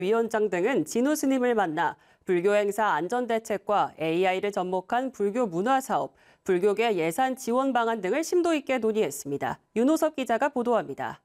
위원장 등은 진우 스님을 만나 불교 행사 안전대책과 AI를 접목한 불교 문화사업, 불교계 예산 지원 방안 등을 심도 있게 논의했습니다. 윤호섭 기자가 보도합니다.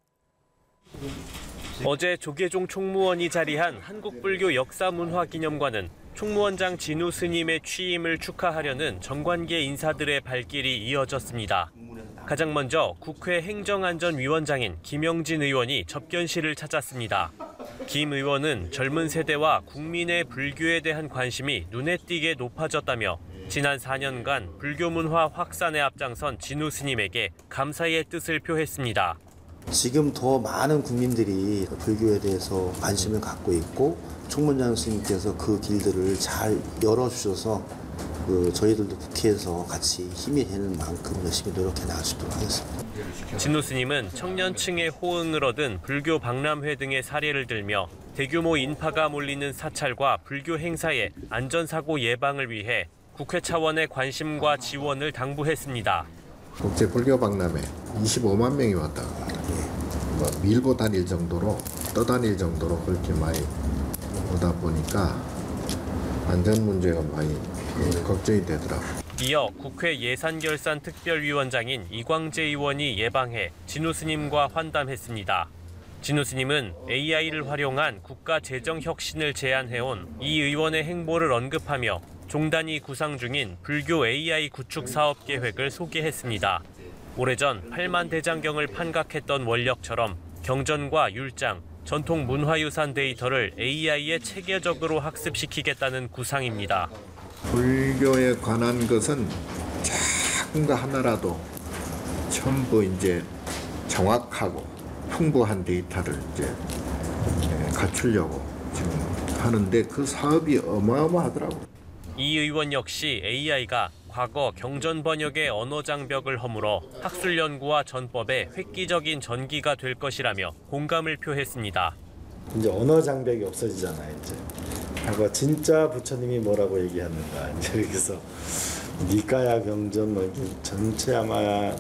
어제 조계종 총무원이 자리한 한국불교 역사문화기념관은 총무원장 진우 스님의 취임을 축하하려는 정관계 인사들의 발길이 이어졌습니다. 가장 먼저 국회 행정안전위원장인 김영진 의원이 접견실을 찾았습니다. 김 의원은 젊은 세대와 국민의 불교에 대한 관심이 눈에 띄게 높아졌다며 지난 4년간 불교 문화 확산에 앞장선 진우 스님에게 감사의 뜻을 표했습니다. 지금 더 많은 국민들이 불교에 대해서 관심을 갖고 있고 총무원장 스님께서 그 길들을 잘 열어주셔서 저희들도 국회에서 같이 힘이 되는 만큼 열심히 노력해 나갈 수 있도록 하겠습니다. 진우 스님은 청년층의 호응을 얻은 불교 박람회 등의 사례를 들며 대규모 인파가 몰리는 사찰과 불교 행사의 안전사고 예방을 위해 국회 차원의 관심과 지원을 당부했습니다. 국제 불교 박람회 25만 명이 왔다고 합니다. 밀고 다닐 정도로 떠다닐 정도로 그렇게 많이 오다 보니까 안전 문제가 많이 걱정이 되더라고요. 이어 국회 예산결산특별위원장인 이광재 의원이 예방해 진우 스님과 환담했습니다. 진우 스님은 AI를 활용한 국가 재정 혁신을 제안해온 이 의원의 행보를 언급하며 종단이 구상 중인 불교 AI 구축 사업 계획을 소개했습니다. 오래전 8만 대장경을 판각했던 원력처럼 경전과 율장, 전통 문화유산 데이터를 AI에 체계적으로 학습시키겠다는 구상입니다. 불교에 관한 것은 작은 거 하나라도 전부 이제 정확하고 풍부한 데이터를 이제 갖추려고 지금 하는데 그 사업이 어마어마하더라고요. 이 의원 역시 AI가 과거 경전 번역의 언어 장벽을 허물어 학술 연구와 전법에 획기적인 전기가 될 것이라며 공감을 표했습니다. 이제 언어 장벽이 없어지잖아요. 이제 과거 진짜 부처님이 뭐라고 얘기하는가 이제 여기서 니까야 경전 뭐 전체 아마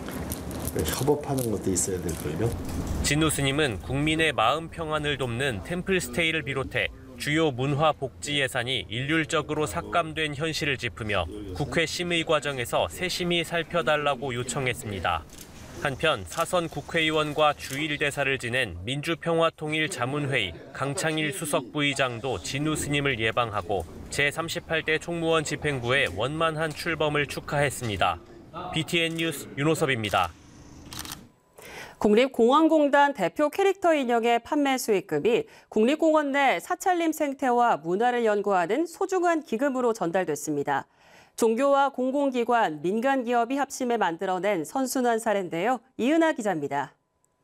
협업하는 것도 있어야 될걸요. 진우 스님은 국민의 마음 평안을 돕는 템플스테이를 비롯해 주요 문화 복지 예산이 일률적으로 삭감된 현실을 짚으며 국회 심의 과정에서 세심히 살펴달라고 요청했습니다. 한편 사선 국회의원과 주일 대사를 지낸 민주평화통일자문회의 강창일 수석부의장도 진우 스님을 예방하고 제38대 총무원 집행부의 원만한 출범을 축하했습니다. BTN 뉴스 윤호섭입니다. 국립공원공단 대표 캐릭터 인형의 판매 수익금이 국립공원 내 사찰림 생태와 문화를 연구하는 소중한 기금으로 전달됐습니다. 종교와 공공기관, 민간기업이 합심해 만들어낸 선순환 사례인데요. 이은하 기자입니다.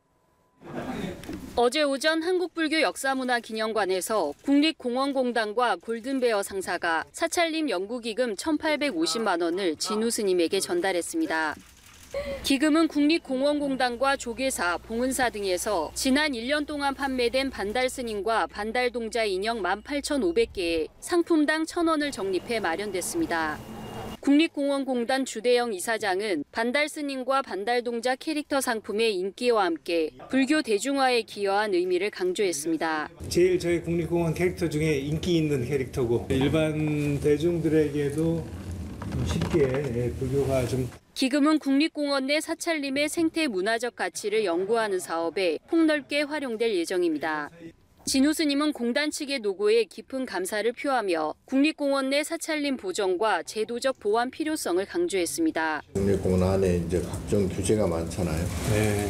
어제 오전 한국불교역사문화기념관에서 국립공원공단과 골든베어 상사가 사찰림 연구기금 1,850만 원을 진우 스님에게 전달했습니다. 기금은 국립공원공단과 조계사, 봉은사 등에서 지난 1년 동안 판매된 반달 스님과 반달 동자 인형 18,500개에 상품당 1,000원을 적립해 마련됐습니다. 국립공원공단 주대영 이사장은 반달 스님과 반달 동자 캐릭터 상품의 인기와 함께 불교 대중화에 기여한 의미를 강조했습니다. 제일 저희 국립공원 캐릭터 중에 인기 있는 캐릭터고 일반 대중들에게도 쉽게 불교가 좀 기금은 국립공원 내 사찰림의 생태 문화적 가치를 연구하는 사업에 폭넓게 활용될 예정입니다. 진우 스님은 공단 측의 노고에 깊은 감사를 표하며 국립공원 내 사찰림 보존과 제도적 보완 필요성을 강조했습니다. 국립공원 안에 이제 각종 규제가 많잖아요. 네.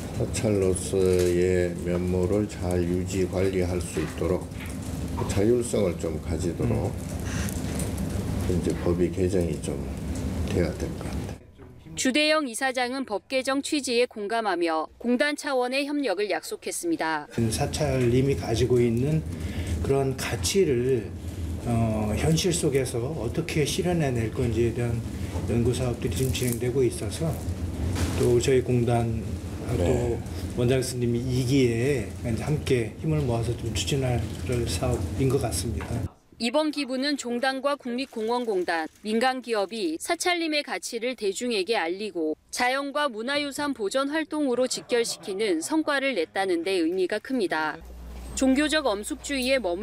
사찰로서의 면모를 잘 유지 관리할 수 있도록 자율성을 좀 가지도록 이제 법이 개정이 좀 돼야 될 것 같아요. 주대영 이사장은 법 개정 취지에 공감하며 공단 차원의 협력을 약속했습니다. 사찰림이 가지고 있는 그런 가치를 현실 속에서 어떻게 실현해낼 건지에 대한 연구 사업들이 지금 진행되고 있어서 또 저희 공단하고 원장 스님이 2기에 함께 힘을 모아서 좀 추진할 사업인 것 같습니다. 이번 기부는 종단과 국립공원공단, 민간기업이 사찰림의 가치를 대중에게 알리고 자연과 문화유산 보존 활동으로 직결시키는 성과를 냈다는 데 의미가 큽니다. 종교적 엄숙주의에 머물